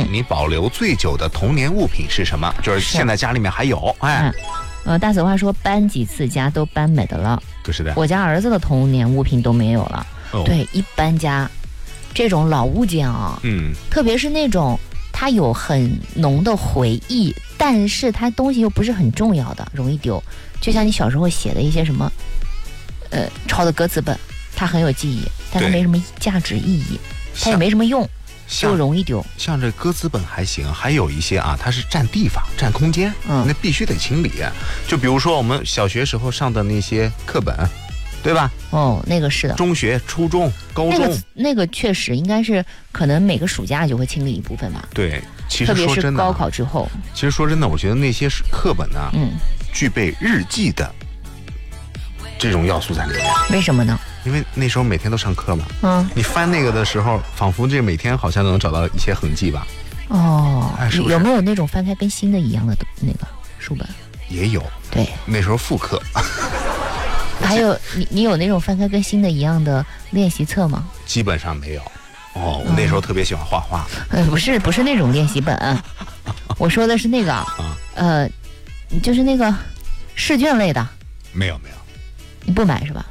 你保留最久的童年物品是什么？就是现在家里面还有， 大此话说搬几次家都搬没得了。 就是的。 我家儿子的童年物品都没有了。对，一搬家，这种老物件啊，特别是那种它有很浓的回忆，但是它东西又不是很重要的，容易丢。就像你小时候写的一些什么，抄的歌词本，它很有记忆，但它没什么价值意义，它也没什么用。就容易丢。 像这歌词本还行，还有一些啊，它是占地方、占空间，那必须得清理。就比如说我们小学时候上的那些课本，对吧？ 那个是的。 中学、初中、高中， 那个确实应该是可能每个暑假就会清理一部分吧。 对，其实说真的， 特别是高考之后。 其实说真的，我觉得那些课本呢，具备日记的这种要素在里面。 为什么呢？ 因为那时候每天都上课嘛，你翻那个的时候，仿佛这每天好像能找到一些痕迹吧。是不是？ 有没有那种翻开跟新的一样的那个书本？ 也有。 对， 那时候复刻。 还有你有那种翻开跟新的一样的练习册吗？ 基本上没有。我那时候特别喜欢画画。 不是那种练习本，我说的是那个就是那个试卷类的。 没有。 你不买是吧？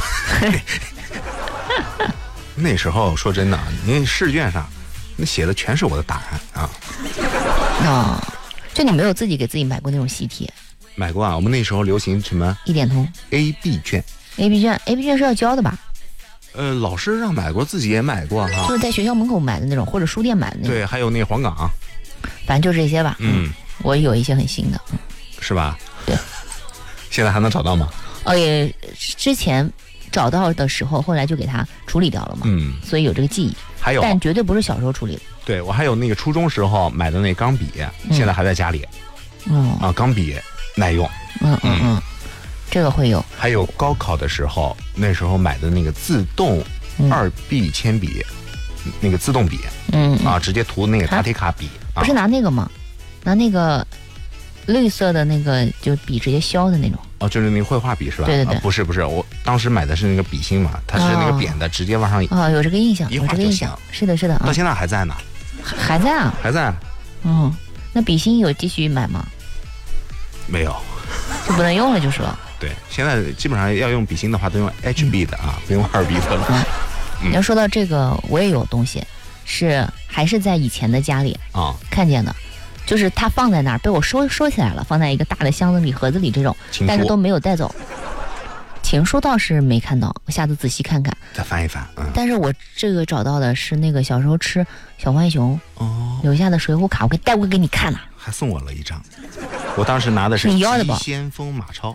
那时候说真的，您试卷上那写的全是我的答案啊。 就你没有自己给自己买过那种习题？ 买过啊，我们那时候流行什么一点通 AB 卷。 AB 卷是要交的吧？ 老师让买过，自己也买过哈。 就是在学校门口买的那种，或者书店买的那种。 对，还有那个黄冈。 反正就这些吧。我有一些很新的。 是吧？ 对。 现在还能找到吗？ 也之前找到的时候，后来就给它处理掉了嘛。所以有这个记忆。 还有， 但绝对不是小时候处理的。 对，我还有那个初中时候买的那钢笔，现在还在家里。钢笔耐用。 这个会有。 还有高考的时候，那时候买的那个自动2B 铅笔，那个自动笔，直接涂那个答题卡笔。 不是拿那个吗？拿那个绿色的那个就笔直接削的那种。 就是那个绘画笔是吧？ 对。 不是，我当时买的是那个笔芯嘛，它是那个扁的，直接往上有这个印象， 一画就行。 是的。 到现在还在呢。 还在啊？ 还在。 那笔芯有继续买吗？ 没有， 就不能用了就是了。 对，现在基本上要用笔芯的话都用 HB 的不用2B 的了。 你要说到这个，我也有东西，还是在以前的家里看见的。就是它放在那儿，被我收起来了，放在一个大的箱子里、盒子里这种，但是都没有带走。情书倒是没看到，我下次仔细看看， 再翻一翻。 但是我这个找到的是那个小时候吃小浣熊留下的水浒卡，我带过给你看了， 还送我了一张。我当时拿的是你要的吧？ 先锋马超。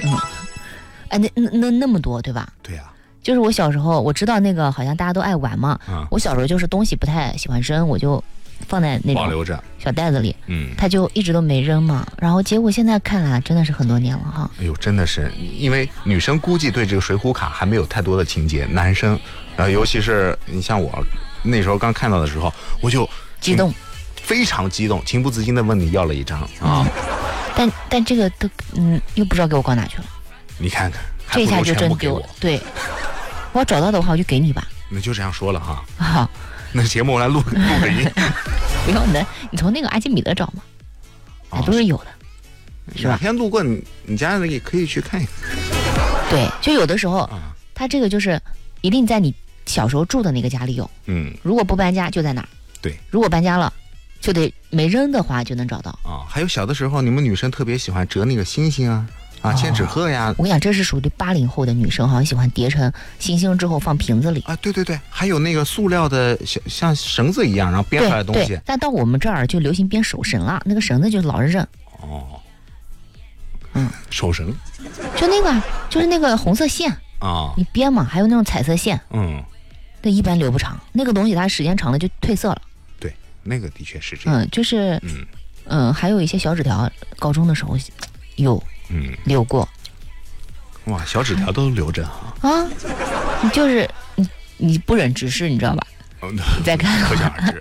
那么多对吧？ 对呀。 就是我小时候我知道那个好像大家都爱玩嘛，我小时候就是东西不太喜欢扔，我就放在那种保留着小袋子里，它就一直都没扔嘛。然后结果现在看来真的是很多年了哈。 哎呦，真的是，因为女生估计对这个水浒卡还没有太多的情节，男生，尤其是你像我那时候刚看到的时候，我就激动， 非常激动，情不自禁的问你要了一张但这个都又不知道给我搞哪去了。 你看看， 这一下就真丢。对，我要找到的话我就给你吧。 那就这样说了哈。 好。 那节目我来录个音。 不用的，你从那个阿基米德找嘛，都是有的，是吧？ 哪天路过你家也可以去看一看。 对，就有的时候，它这个就是一定在你小时候住的那个家里有。如果不搬家就在哪儿。 对， 如果搬家了，就得没扔的话就能找到。 还有小的时候，你们女生特别喜欢折那个星星千纸鹤呀。 我跟你讲，这是属于80后的女生，好像喜欢叠成星星之后放瓶子里对，还有那个塑料的像绳子一样，然后编出来的东西。 对，但到我们这儿就流行编手绳了，那个绳子就是老是扔。 手绳就那个就是那个红色线你编嘛，还有那种彩色线那一般留不长，那个东西它时间长了就褪色了。 对，那个的确是这样。 就是还有一些小纸条，高中的时候有留过。 哇，小纸条都留着你就是你不忍直视，你知道吧？你再看， 可想而知。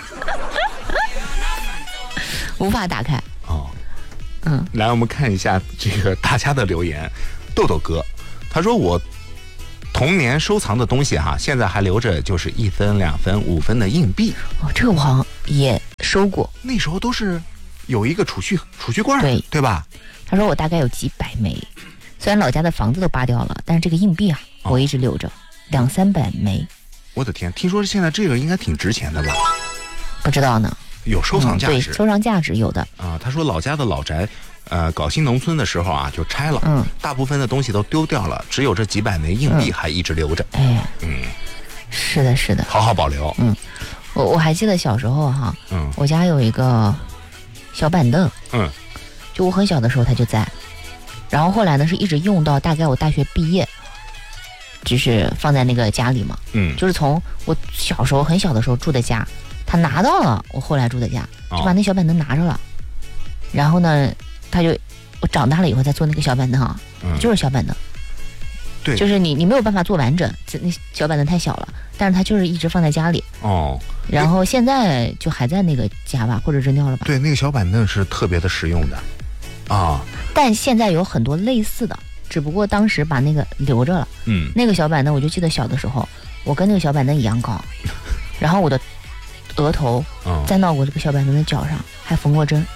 无法打开。 来，我们看一下这个大家的留言。豆豆哥，他说我童年收藏的东西现在还留着，就是1分、2分、5分的硬币。 这个我好像也收收过。 那时候都是有一个储蓄罐，对吧？ 他说我大概有几百枚，虽然老家的房子都扒掉了，但是这个硬币啊，我一直留着，200-300枚。 我的天，听说现在这个应该挺值钱的吧？ 不知道呢。 有收藏价值， 对，收藏价值有的啊。他说老家的老宅，搞新农村的时候啊，就拆了，大部分的东西都丢掉了，只有这几百枚硬币还一直留着。 是的，是的， 好好保留。 我还记得小时候哈，我家有一个小板凳，就我很小的时候它就在，然后后来呢是一直用到大概我大学毕业，就是放在那个家里嘛，就是从我小时候很小的时候住的家。他拿到了我后来住的家，就把那小板凳拿着了，然后呢，我长大了以后再坐那个小板凳啊，就是小板凳， 对， 就是你没有办法坐完整，那小板凳太小了，但是它就是一直放在家里，然后现在就还在那个家吧，或者扔掉了吧？ 对，那个小板凳是特别的实用的， 但现在有很多类似的，只不过当时把那个留着了，那个小板凳我就记得小的时候，我跟那个小板凳一样高，然后我的额头再到我这个小板凳的脚上，还缝过针。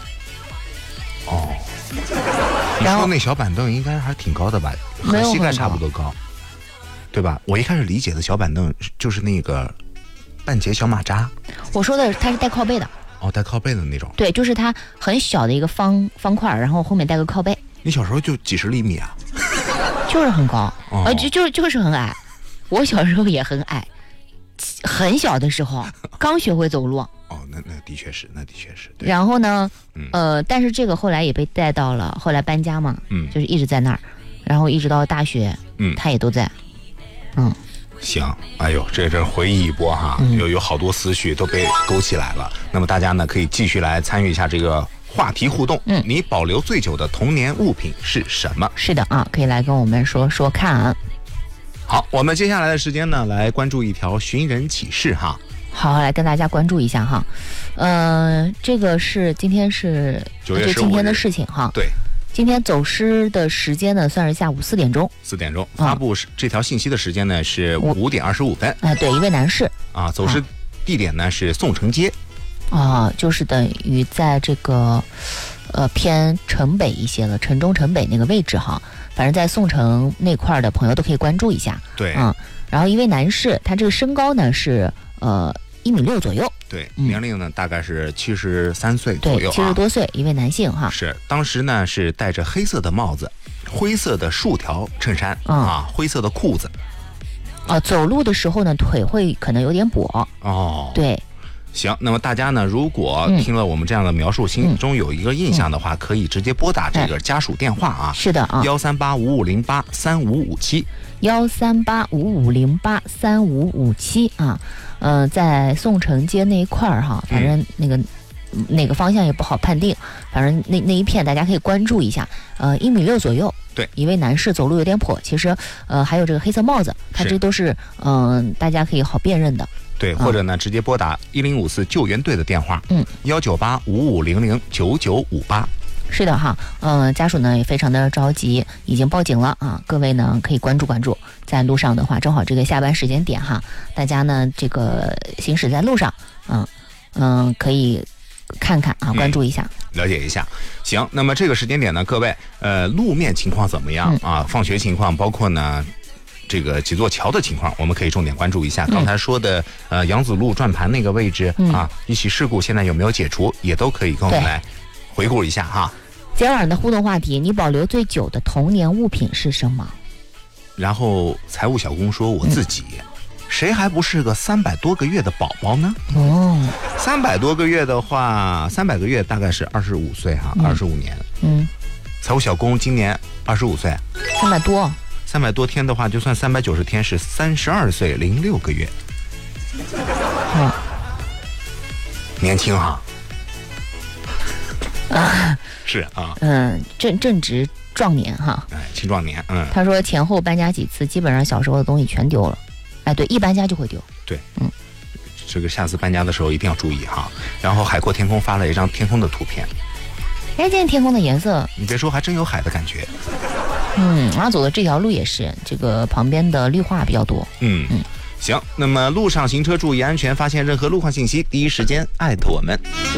你说那小板凳应该还挺高的吧？和膝盖差不多高，对吧？我一开始理解的小板凳就是那个半截小马扎。 我说的它是带靠背的。 带靠背的那种。 对，就是它很小的一个方块，然后后面带个靠背。 你小时候就几十厘米啊？ 就是很高，就是很矮。我小时候也很矮。很小的时候刚学会走路那的确是，对。 然后呢但是这个后来也被带到了后来搬家嘛，就是一直在那儿，然后一直到大学他也都在。 行，哎呦，这回忆一波哈，有好多思绪都被勾起来了。那么大家呢可以继续来参与一下这个话题互动。你保留最久的童年物品是什么？ 是的啊，可以来跟我们说说看啊。 好，我们接下来的时间呢，来关注一条寻人启事哈。 好，来跟大家关注一下哈。这个是今天是 9月15日， 就今天的事情哈。 对， 今天走失的时间呢，算是下午4点钟。 4点钟发布这条信息的时间呢是5点25分。 对，一位男士走失地点呢是宋城街。 就是等于在这个偏城北一些了，城中城北那个位置哈。反正在宋城那块的朋友都可以关注一下。 对， 然后一位男士，他这个身高呢是1.6米左右。 对，年龄呢大概是73岁左右， 对，70多岁，一位男性哈。 是，当时呢是戴着黑色的帽子，灰色的竖条衬衫灰色的裤子。 走路的时候呢腿会可能有点跛。对。 行，那么大家呢，如果听了我们这样的描述，心中有一个印象的话，可以直接拨打这个家属电话啊。 是的啊 ，13855083557。 13855083557啊。在宋城街那一块儿哈，反正哪个方向也不好判定，反正那一片大家可以关注一下。1.6米左右。 对， 一位男士走路有点跛，其实还有这个黑色帽子，它这都是大家可以好辨认的。 对，或者呢直接拨打1054救援队的电话，19855009958。 是的哈，家属呢也非常的着急，已经报警了啊。各位呢可以关注，在路上的话，正好这个下班时间点哈，大家呢这个行驶在路上，可以看看啊，关注一下， 了解一下。行，那么这个时间点呢，各位路面情况怎么样啊？放学情况，包括呢这个几座桥的情况，我们可以重点关注一下。刚才说的杨子路转盘那个位置一起事故现在有没有解除，也都可以跟我们来回顾一下哈。 今晚的互动话题，你保留最久的童年物品是什么？ 然后财务小工说我自己，谁还不是个300多个月的宝宝呢？300多个月的话，300个月大概是25岁哈，25年。财务小工今年25岁，300多天的话，就算390天是32岁06个月。年轻哈。是啊。 正值壮年哈。 青壮年。 他说前后搬家几次，基本上小时候的东西全丢了。对，一搬家就会丢。 对，这个下次搬家的时候一定要注意哈。然后海阔天空发了一张天空的图片。 今天天空的颜色， 你别说，还真有海的感觉。 然后走的这条路也是，这个旁边的绿化比较多。 行，那么路上行车注意安全，发现任何路况信息第一时间艾特我们。